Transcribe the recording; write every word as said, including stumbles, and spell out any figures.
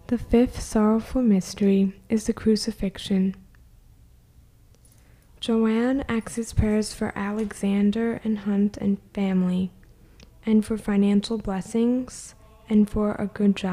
The fifth sorrowful mystery is the crucifixion. Joanne asks prayers for Alexander and Hunt and family, and for financial blessings, and for a good job.